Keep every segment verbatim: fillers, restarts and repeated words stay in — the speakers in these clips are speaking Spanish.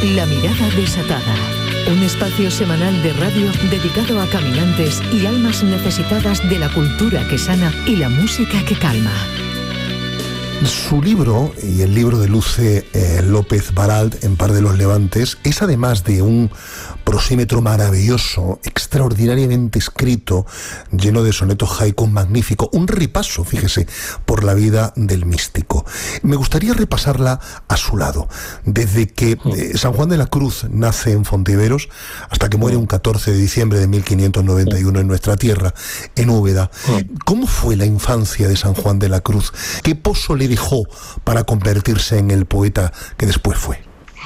La mirada desatada. Un espacio semanal de radio dedicado a caminantes y almas necesitadas de la cultura que sana y la música que calma. Su libro, y el libro de Luce eh, López Baralt, En Par de los Levantes, es además de un prosímetro maravilloso, extraordinariamente escrito, lleno de sonetos haiku magnífico, un repaso, fíjese, por la vida del místico. Me gustaría repasarla a su lado, desde que eh, San Juan de la Cruz nace en Fontiveros hasta que muere un catorce de diciembre de mil quinientos noventa y uno en nuestra tierra, en Úbeda. ¿Cómo fue la infancia de San Juan de la Cruz? ¿Qué pozo le dejó para convertirse en el poeta que después fue?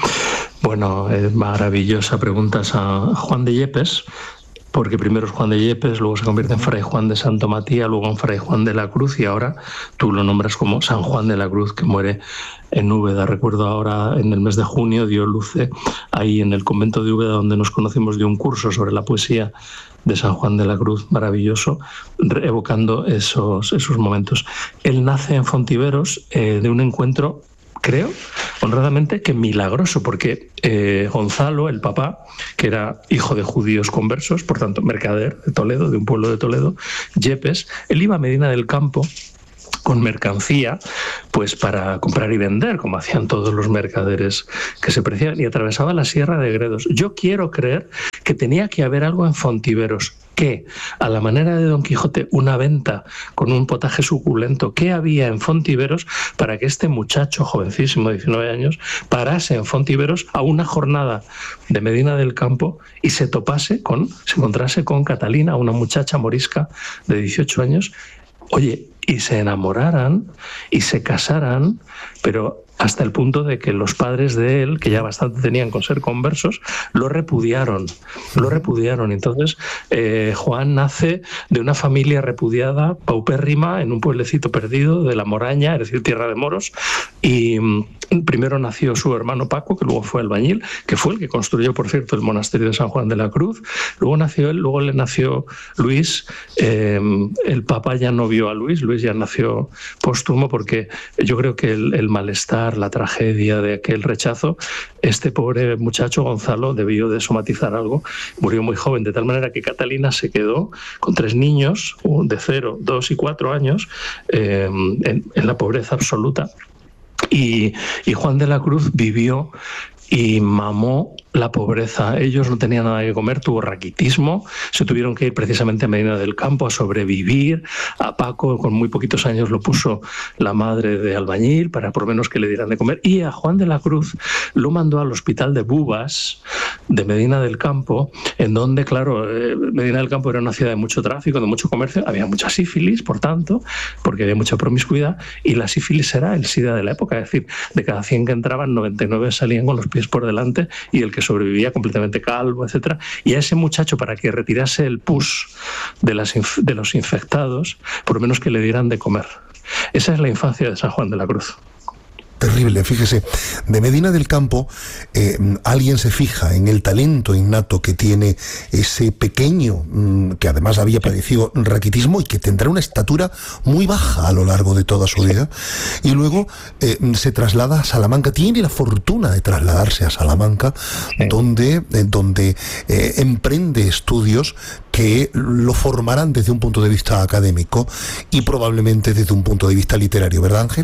Bueno, es maravillosa pregunta a Juan de Yepes, porque primero es Juan de Yepes, luego se convierte en Fray Juan de Santo Matías, luego en Fray Juan de la Cruz, y ahora tú lo nombras como San Juan de la Cruz, que muere en Úbeda. Recuerdo ahora, en el mes de junio, dio luce ahí en el convento de Úbeda, donde nos conocimos, de un curso sobre la poesía de San Juan de la Cruz, maravilloso, evocando esos, esos momentos. Él nace en Fontiveros eh, de un encuentro, creo, honradamente, que milagroso, porque eh, Gonzalo, el papá, que era hijo de judíos conversos, por tanto, mercader de Toledo, de un pueblo de Toledo, Yepes, él iba a Medina del Campo con mercancía, pues para comprar y vender, como hacían todos los mercaderes que se preciaban, y atravesaba la Sierra de Gredos. Yo quiero creer que tenía que haber algo en Fontiveros, que, a la manera de Don Quijote, una venta con un potaje suculento, ¿qué había en Fontiveros para que este muchacho, jovencísimo, de diecinueve años, parase en Fontiveros a una jornada de Medina del Campo y se topase con, se encontrase con Catalina, una muchacha morisca de dieciocho años, oye, y se enamoraran y se casaran, pero hasta el punto de que los padres de él, que ya bastante tenían con ser conversos, lo repudiaron, lo repudiaron. Entonces, eh, Juan nace de una familia repudiada, paupérrima, en un pueblecito perdido de la Moraña, es decir, tierra de moros, y mm, primero nació su hermano Paco, que luego fue albañil, que fue el que construyó, por cierto, el monasterio de San Juan de la Cruz. Luego nació él, luego le nació Luis. Eh, el Papa ya no vio a Luis, Luis ya nació póstumo, porque yo creo que el, el malestar, la tragedia de aquel rechazo, este pobre muchacho Gonzalo debió de somatizar algo, murió muy joven, de tal manera que Catalina se quedó con tres niños de cero, dos y cuatro años eh, en, en la pobreza absoluta, y, y Juan de la Cruz vivió y mamó la pobreza. Ellos no tenían nada que comer, tuvo raquitismo, se tuvieron que ir precisamente a Medina del Campo a sobrevivir. A Paco, con muy poquitos años, lo puso la madre de albañil para por lo menos que le dieran de comer, y a Juan de la Cruz lo mandó al hospital de Bubas de Medina del Campo, en donde, claro, eh, Medina del Campo era una ciudad de mucho tráfico, de mucho comercio, había mucha sífilis, por tanto, porque había mucha promiscuidad, y la sífilis era el SIDA de la época, es decir, de cada cien que entraban, noventa y nueve salían con los pies por delante, y el que sobrevivía completamente calvo, etcétera. Y a ese muchacho, para que retirase el pus de, las inf- de los infectados, por lo menos que le dieran de comer. Esa es la infancia de San Juan de la Cruz. Terrible, fíjese, de Medina del Campo eh, alguien se fija en el talento innato que tiene ese pequeño, mmm, que además había padecido raquitismo y que tendrá una estatura muy baja a lo largo de toda su vida, y luego eh, se traslada a Salamanca, tiene la fortuna de trasladarse a Salamanca, sí. donde, eh, donde eh, emprende estudios que lo formarán desde un punto de vista académico y probablemente desde un punto de vista literario, ¿verdad, Ángel?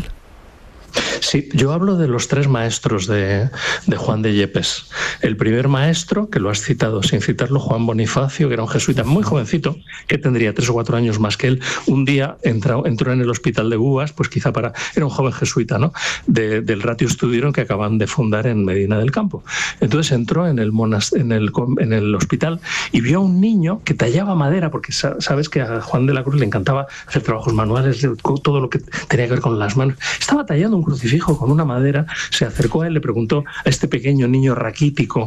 Sí, yo hablo de los tres maestros de, de Juan de Yepes. El primer maestro, que lo has citado sin citarlo, Juan Bonifacio, que era un jesuita muy jovencito, que tendría tres o cuatro años más que él. Un día entró, entró en el hospital de Bubas, pues quizá para... Era un joven jesuita, ¿no? De, del Ratio Studiorum que acaban de fundar en Medina del Campo. Entonces entró en el, monas, en, el, en el hospital y vio a un niño que tallaba madera, porque sabes que a Juan de la Cruz le encantaba hacer trabajos manuales, todo lo que tenía que ver con las manos. Estaba tallando un crucifijo con una madera, se acercó a él, le preguntó a este pequeño niño raquítico,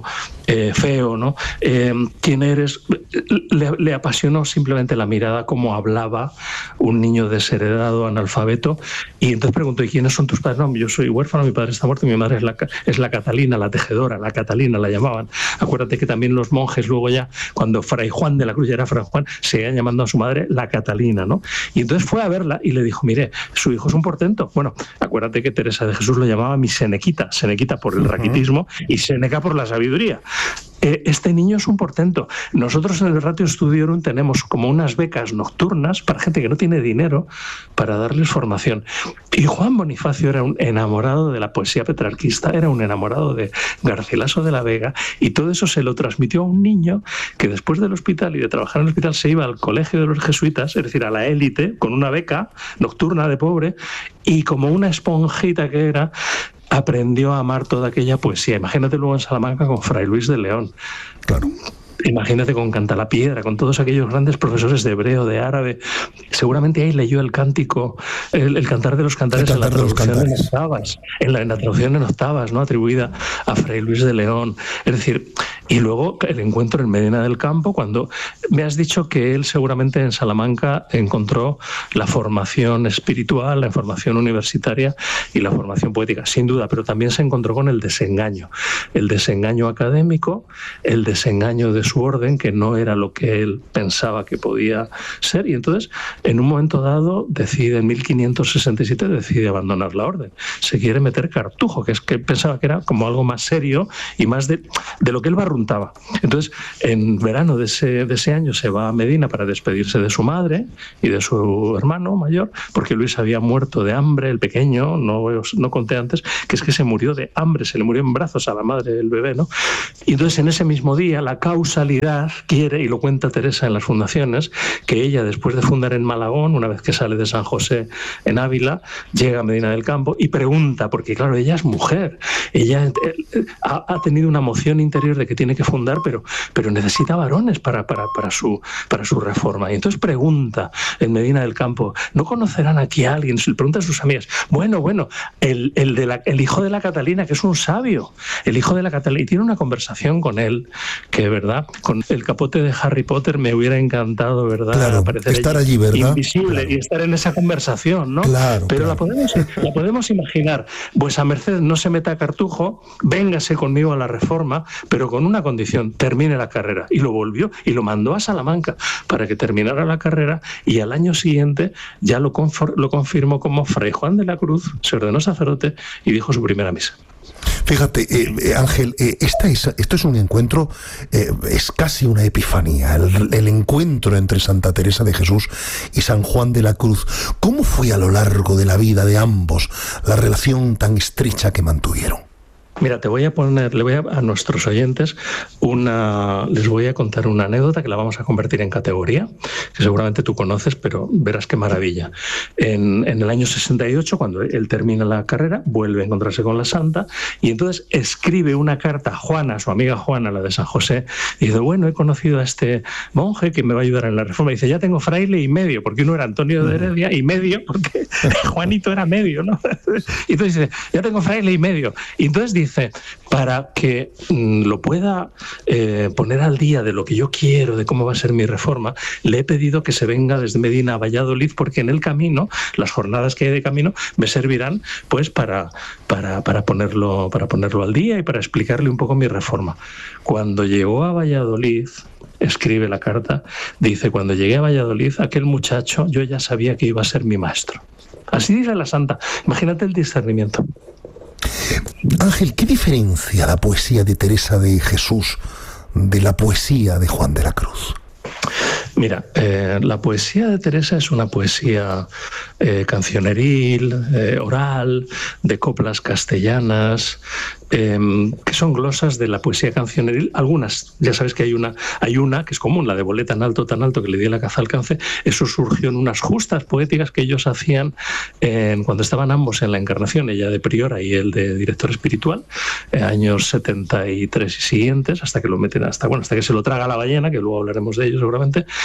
eh, feo, ¿no? Eh, ¿Quién eres? Le, le apasionó simplemente la mirada, cómo hablaba un niño desheredado, analfabeto, y entonces preguntó, ¿y quiénes son tus padres? No, yo soy huérfano, mi padre está muerto, y mi madre es la, es la Catalina, la tejedora, la Catalina la llamaban. Acuérdate que también los monjes luego ya, cuando Fray Juan de la Cruz ya era Fray Juan, seguían llamando a su madre la Catalina, ¿no? Y entonces fue a verla y le dijo, mire, su hijo es un portento. Bueno, acuérdate que Teresa de Jesús lo llamaba mi Senequita, Senequita por el raquitismo y Seneca por la sabiduría. Este niño es un portento. Nosotros en el Ratio Studiorum tenemos como unas becas nocturnas para gente que no tiene dinero para darles formación. Y Juan Bonifacio era un enamorado de la poesía petrarquista, era un enamorado de Garcilaso de la Vega, y todo eso se lo transmitió a un niño que después del hospital y de trabajar en el hospital se iba al colegio de los jesuitas, es decir, a la élite, con una beca nocturna de pobre, y como una esponjita que era, aprendió a amar toda aquella poesía. Imagínate luego en Salamanca con Fray Luis de León. Claro. Imagínate con Cantalapiedra, con todos aquellos grandes profesores de hebreo, de árabe. Seguramente ahí leyó el cántico, el, el cantar de los cantares en la traducción en octavas, en la, en la traducción en octavas, ¿no? Atribuida a Fray Luis de León. Es decir, y luego el encuentro en Medina del Campo, cuando me has dicho que él seguramente en Salamanca encontró la formación espiritual, la formación universitaria y la formación poética, sin duda, pero también se encontró con el desengaño, el desengaño académico, el desengaño de su orden, que no era lo que él pensaba que podía ser, y entonces en un momento dado decide, en mil quinientos sesenta y siete decide abandonar la orden, se quiere meter Cartujo, que es que pensaba que era como algo más serio y más de, de lo que él barruntaba. Entonces en verano de ese, de ese año se va a Medina para despedirse de su madre y de su hermano mayor, porque Luis había muerto de hambre, el pequeño, no, no conté antes, que es que se murió de hambre, se le murió en brazos a la madre del bebé, ¿no? Y entonces en ese mismo día la causa quiere, y lo cuenta Teresa en las fundaciones, que ella después de fundar en Malagón, una vez que sale de San José en Ávila, llega a Medina del Campo y pregunta, porque claro, ella es mujer, ella eh, ha, ha tenido una moción interior de que tiene que fundar, pero, pero necesita varones para, para, para, su, para su reforma. Y entonces pregunta en Medina del Campo, ¿no conocerán aquí a alguien? Le pregunta a sus amigas, bueno, bueno, el, el, de la, el hijo de la Catalina, que es un sabio, el hijo de la Catalina, y tiene una conversación con él, que verdad, con el capote de Harry Potter me hubiera encantado, ¿verdad? Claro, aparecer estar allí, ¿verdad? Invisible, claro. Y estar en esa conversación, ¿no? Claro, pero claro. La, podemos, la podemos imaginar. Vuesa merced no se meta a Cartujo, véngase conmigo a la reforma, pero con una condición, termine la carrera. Y lo volvió y lo mandó a Salamanca para que terminara la carrera, y al año siguiente ya lo, confor, lo confirmó como Fray Juan de la Cruz, se ordenó sacerdote y dijo su primera misa. Fíjate, eh, Ángel, eh, esta es, esto es un encuentro, eh, es casi una epifanía, el, el encuentro entre Santa Teresa de Jesús y San Juan de la Cruz. ¿Cómo fue a lo largo de la vida de ambos la relación tan estrecha que mantuvieron? Mira, te voy a poner, le voy a, a nuestros oyentes una, les voy a contar una anécdota que la vamos a convertir en categoría, que seguramente tú conoces, pero verás qué maravilla. En, en el año sesenta y ocho, cuando él termina la carrera, vuelve a encontrarse con la Santa y entonces escribe una carta a Juana, a su amiga Juana, la de San José, y dice, bueno, he conocido a este monje que me va a ayudar en la reforma. Y dice, ya tengo fraile y medio, porque uno era Antonio de Heredia y medio, porque Juanito era medio, ¿no? Y entonces dice, ya tengo fraile y medio. Y entonces dice, para que mm, lo pueda eh, poner al día de lo que yo quiero, de cómo va a ser mi reforma, le he pedido que se venga desde Medina a Valladolid, porque en el camino, las jornadas que hay de camino, me servirán pues para, para, para, ponerlo, para ponerlo al día y para explicarle un poco mi reforma. Cuando llegó a Valladolid, escribe la carta, dice, cuando llegué a Valladolid, aquel muchacho, yo ya sabía que iba a ser mi maestro. Así dice la Santa. Imagínate el discernimiento. Ángel, ¿qué diferencia la poesía de Teresa de Jesús de la poesía de Juan de la Cruz? Mira, eh, la poesía de Teresa es una poesía eh, cancioneril, eh, oral, de coplas castellanas, eh, que son glosas de la poesía cancioneril. Algunas, ya sabes que hay una, hay una que es común, la de volé tan alto, tan alto, que le di la caza alcance. Eso surgió en unas justas poéticas que ellos hacían eh, cuando estaban ambos en la Encarnación, ella de priora y él de director espiritual, eh, años setenta y tres y siguientes, hasta que lo meten, hasta, bueno, hasta que se lo traga la ballena, que luego hablaremos de ello seguramente.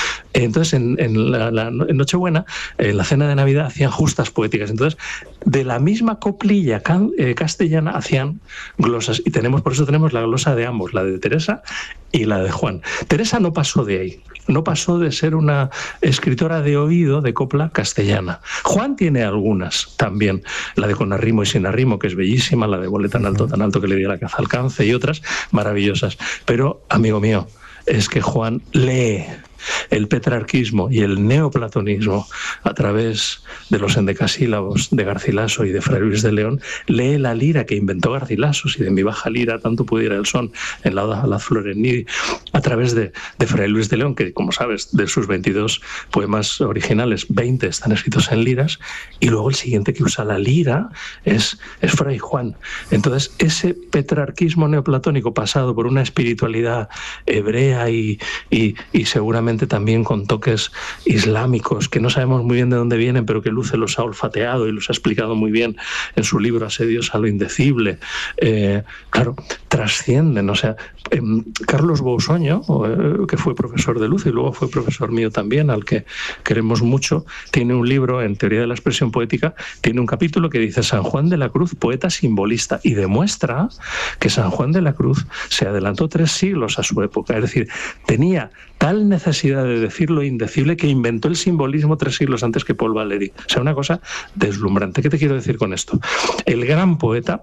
Entonces, en, en, la, la, en Nochebuena, en la cena de Navidad, hacían justas poéticas. Entonces, de la misma coplilla can, eh, castellana hacían glosas. Y tenemos, por eso tenemos la glosa de ambos, la de Teresa y la de Juan. Teresa no pasó de ahí. No pasó de ser una escritora de oído de copla castellana. Juan tiene algunas también, la de Con arrimo y sin arrimo, que es bellísima, la de Volé tan alto, tan alto que le dio la caza alcance, y otras maravillosas. Pero, amigo mío, es que Juan lee el petrarquismo y el neoplatonismo a través de los endecasílabos de Garcilaso y de Fray Luis de León, lee la lira que inventó Garcilaso, si de mi baja lira tanto pudiera el son en la Oda a las flores ni a través de, de Fray Luis de León, que como sabes, de sus veintidós poemas originales, veinte están escritos en liras, y luego el siguiente que usa la lira es, es Fray Juan. Entonces, ese petrarquismo neoplatónico pasado por una espiritualidad hebrea y, y, y seguramente también con toques islámicos que no sabemos muy bien de dónde vienen, pero que Luce los ha olfateado y los ha explicado muy bien en su libro Asedios a lo indecible. Eh, claro, trascienden. O sea, eh, Carlos Bousoño, eh, que fue profesor de Luce y luego fue profesor mío también, al que queremos mucho, tiene un libro en Teoría de la Expresión Poética, tiene un capítulo que dice San Juan de la Cruz, poeta simbolista, y demuestra que San Juan de la Cruz se adelantó tres siglos a su época. Es decir, tenía tal necesidad de decir lo indecible que inventó el simbolismo tres siglos antes que Paul Valéry. O sea, una cosa deslumbrante. ¿Qué te quiero decir con esto? El gran poeta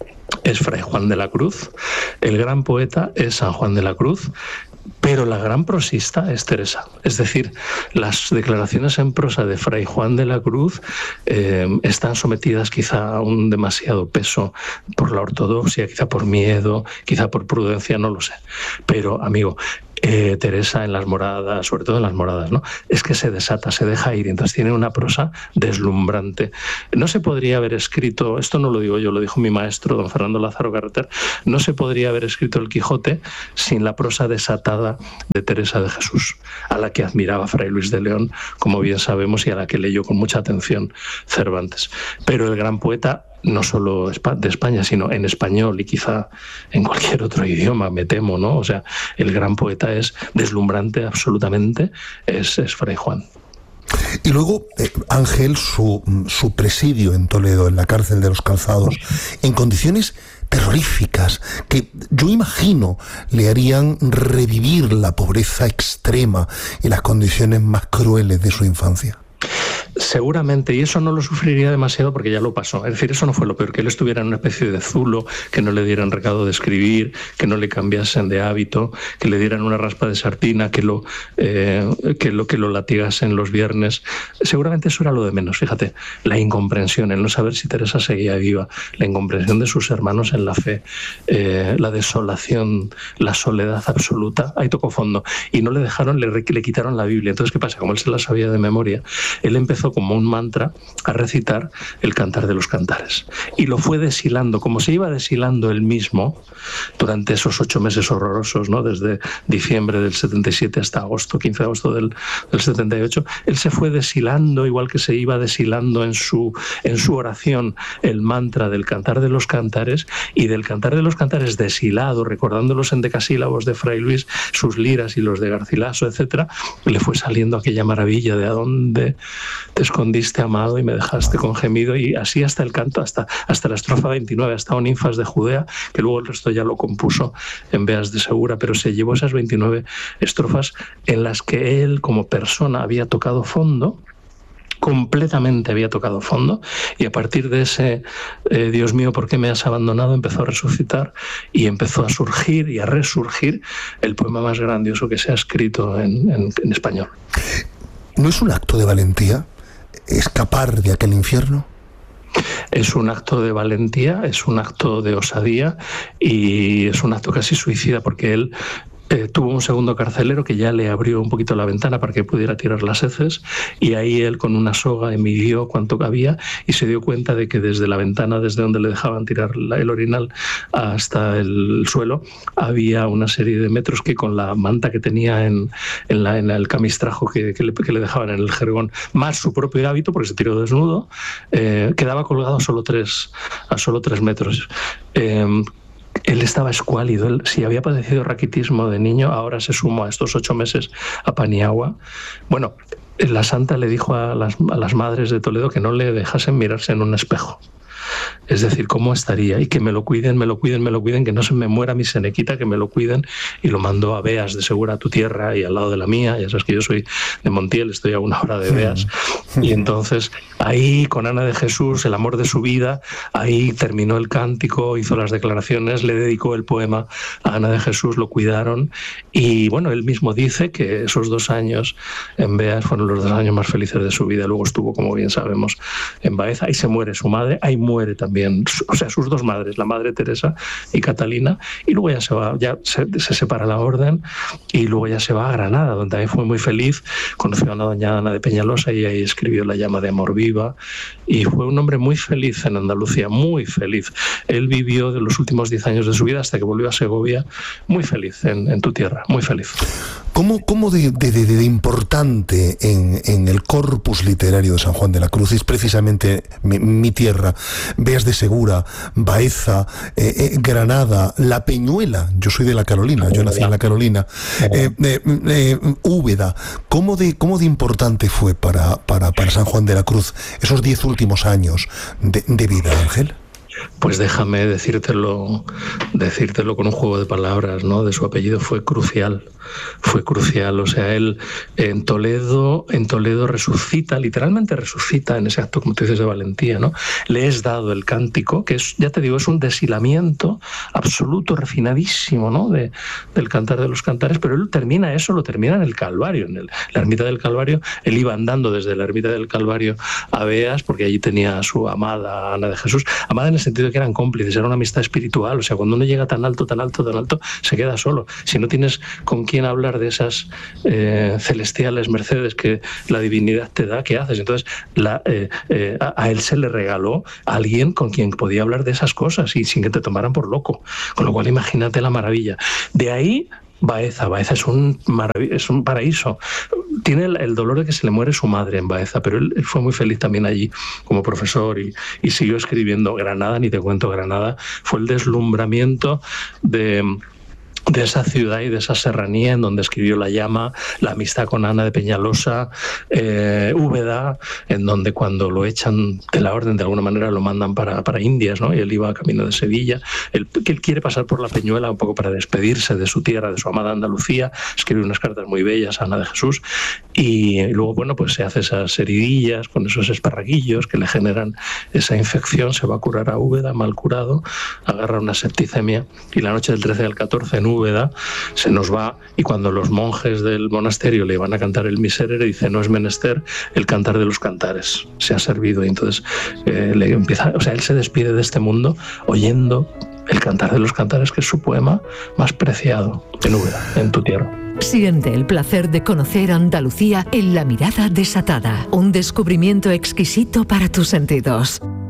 es Fray Juan de la Cruz, el gran poeta es San Juan de la Cruz, pero la gran prosista es Teresa. Es decir, las declaraciones en prosa de Fray Juan de la Cruz eh, están sometidas quizá a un demasiado peso por la ortodoxia, quizá por miedo, quizá por prudencia, no lo sé. Pero, amigo, Eh, Teresa en las moradas, sobre todo en las moradas, ¿no? Es que se desata, se deja ir, y entonces tiene una prosa deslumbrante. No se podría haber escrito, esto no lo digo yo, lo dijo mi maestro, don Fernando Lázaro Carreter, no se podría haber escrito el Quijote sin la prosa desatada de Teresa de Jesús, a la que admiraba Fray Luis de León, como bien sabemos, y a la que leyó con mucha atención Cervantes. Pero el gran poeta, no solo de España, sino en español y quizá en cualquier otro idioma, me temo, ¿no? O sea, el gran poeta es deslumbrante absolutamente, es, es Fray Juan. Y luego, eh, Ángel, su, su presidio en Toledo, en la cárcel de los Calzados, en condiciones terroríficas que yo imagino le harían revivir la pobreza extrema y las condiciones más crueles de su infancia. Seguramente, y eso no lo sufriría demasiado porque ya lo pasó. Es decir, eso no fue lo peor, que él estuviera en una especie de zulo, que no le dieran recado de escribir, que no le cambiasen de hábito, que le dieran una raspa de sartina, que lo, eh, que lo, que lo latigasen los viernes. Seguramente eso era lo de menos, fíjate. La incomprensión, el no saber si Teresa seguía viva, la incomprensión de sus hermanos en la fe, eh, la desolación, la soledad absoluta. Ahí tocó fondo. Y no le dejaron, le, le quitaron la Biblia. Entonces, ¿qué pasa? Como él se la sabía de memoria, él empezó como un mantra a recitar el Cantar de los Cantares. Y lo fue deshilando, como se iba deshilando él mismo durante esos ocho meses horrorosos, ¿no? Desde diciembre del setenta y siete hasta agosto, quince de agosto del, del setenta y ocho, él se fue deshilando, igual que se iba deshilando en su, en su oración el mantra del Cantar de los Cantares, y del Cantar de los Cantares deshilado, recordando los endecasílabos de Fray Luis, sus liras y los de Garcilaso, etcétera, le fue saliendo aquella maravilla de a dónde te escondiste, amado, y me dejaste con gemido, y así hasta el canto, hasta, hasta la estrofa veintinueve, hasta Ninfas de Judea, que luego el resto ya lo compuso en Beas de Segura, pero se llevó esas veintinueve estrofas en las que él, como persona, había tocado fondo, completamente había tocado fondo, y a partir de ese eh, Dios mío, ¿por qué me has abandonado?, empezó a resucitar y empezó a surgir y a resurgir el poema más grandioso que se ha escrito en, en, en español. ¿No es un acto de valentía escapar de aquel infierno? Es un acto de valentía, es un acto de osadía y es un acto casi suicida, porque él Eh, tuvo un segundo carcelero que ya le abrió un poquito la ventana para que pudiera tirar las heces, y ahí él con una soga midió cuánto cabía y se dio cuenta de que desde la ventana, desde donde le dejaban tirar la, el orinal hasta el suelo, había una serie de metros que con la manta que tenía en, en, la, en el camistrajo que, que, le, que le dejaban en el jergón, más su propio hábito, porque se tiró desnudo, eh, quedaba colgado a solo tres, a solo tres metros. Eh, él estaba escuálido. Él, si había padecido raquitismo de niño, ahora se sumó a estos ocho meses a Paniagua. Bueno, la santa le dijo a las, a las madres de Toledo que no le dejasen mirarse en un espejo. Es decir, ¿cómo estaría? Y que me lo cuiden, me lo cuiden, me lo cuiden, que no se me muera mi senequita, que me lo cuiden. Y lo mandó a Beas de Segura, tu tierra, y al lado de la mía. Ya sabes que yo soy de Montiel, estoy a una hora de Beas. Y entonces ahí, con Ana de Jesús, el amor de su vida, ahí terminó el cántico, hizo las declaraciones, le dedicó el poema a Ana de Jesús, lo cuidaron. Y bueno, él mismo dice que esos dos años en Beas fueron los dos años más felices de su vida. Luego estuvo, como bien sabemos, en Baeza. Ahí se muere su madre, ahí muere también, o sea, sus dos madres, la madre Teresa y Catalina, y luego ya se va, ya se, se separa la orden, y luego ya se va a Granada, donde ahí fue muy feliz, conoció a una doña Ana de Peñalosa y ahí escribió La llama de amor viva, y fue un hombre muy feliz en Andalucía, muy feliz. Él vivió de los últimos diez años de su vida hasta que volvió a Segovia, muy feliz en, en tu tierra, muy feliz. ¿Cómo, cómo de, de, de, de importante en, en el corpus literario de San Juan de la Cruz es precisamente mi, mi tierra? Beas de Segura, Baeza, eh, eh, Granada, La Peñuela, yo soy de la Carolina, yo nací en la Carolina, eh, eh, eh, Úbeda. ¿Cómo de, cómo de importante fue para, para, para San Juan de la Cruz esos diez últimos años de, de vida, Ángel? Pues déjame decírtelo, decírtelo con un juego de palabras, ¿no? De su apellido fue crucial, fue crucial. O sea, él en Toledo, en Toledo resucita, literalmente resucita en ese acto, como tú dices, de valentía, ¿no? Le es dado el cántico, que es, ya te digo, es un deshilamiento absoluto, refinadísimo, ¿no? De, del cantar de los cantares, pero él termina eso, lo termina en el Calvario, en el, la ermita del Calvario. Él iba andando desde la ermita del Calvario a Beas, porque allí tenía a su amada Ana de Jesús, amada en el sentido de que eran cómplices, era una amistad espiritual. O sea, cuando uno llega tan alto, tan alto, tan alto, se queda solo. Si no tienes con quién hablar de esas eh, celestiales mercedes que la divinidad te da, ¿qué haces? Entonces, la, eh, eh, a, a él se le regaló a alguien con quien podía hablar de esas cosas y sin que te tomaran por loco. Con lo cual, imagínate la maravilla. De ahí Baeza, Baeza es un, marav- es un paraíso. Tiene el, el dolor de que se le muere su madre en Baeza, pero él, él fue muy feliz también allí como profesor y, y siguió escribiendo. Granada, ni te cuento, Granada fue el deslumbramiento de... de esa ciudad y de esa serranía en donde escribió La llama, la amistad con Ana de Peñalosa, eh, Úbeda, en donde cuando lo echan de la orden de alguna manera lo mandan para, para Indias, ¿no? Y él iba a camino de Sevilla, él, que él quiere pasar por la Peñuela un poco para despedirse de su tierra, de su amada Andalucía, escribe unas cartas muy bellas a Ana de Jesús y luego, bueno, pues se hace esas heridillas con esos esparraguillos que le generan esa infección, se va a curar a Úbeda, mal curado, agarra una septicemia y la noche del trece al catorce en Úbeda se nos va, y cuando los monjes del monasterio le van a cantar el miserere dice: no es menester el cantar de los cantares, se ha servido. Y entonces eh, le empieza, o sea, él se despide de este mundo oyendo el cantar de los cantares, que es su poema más preciado en Úbeda, en tu tierra. Siente el placer de conocer Andalucía en La mirada desatada, un descubrimiento exquisito para tus sentidos.